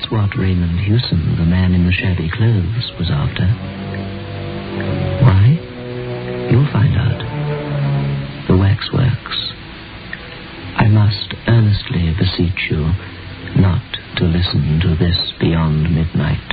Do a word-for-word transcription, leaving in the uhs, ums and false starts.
That's what Raymond Hewson, the man in the shabby clothes, was after. Why? You'll find out. The waxworks. I must earnestly beseech you not to listen to this beyond midnight.